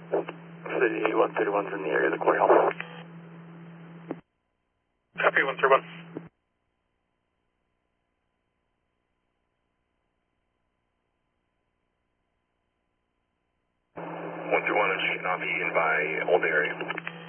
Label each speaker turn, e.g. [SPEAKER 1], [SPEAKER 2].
[SPEAKER 1] City 131's in the area of the courthouse.
[SPEAKER 2] Copy 131.
[SPEAKER 3] 131, I'm checking off Eaton by Old Area.